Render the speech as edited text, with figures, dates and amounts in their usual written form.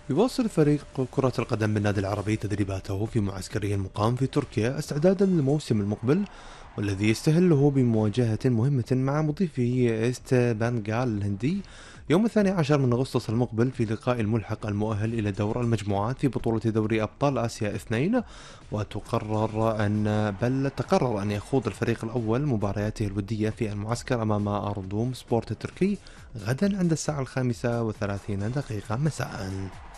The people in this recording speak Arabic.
يواصل فريق كرة القدم بالنادي العربي تدريباته في معسكره المقام في تركيا استعدادا للموسم المقبل، والذي يستهله بمواجهة مهمة مع مضيفه إيست بنغال الهندي يوم 12 من أغسطس المقبل في لقاء الملحق المؤهل إلى دور المجموعات في بطولة دوري أبطال آسيا 2. تقرر أن يخوض الفريق الأول مبارياته الودية في المعسكر أمام أردوم سبورت التركي غدا عند الساعة 5:30 مساء.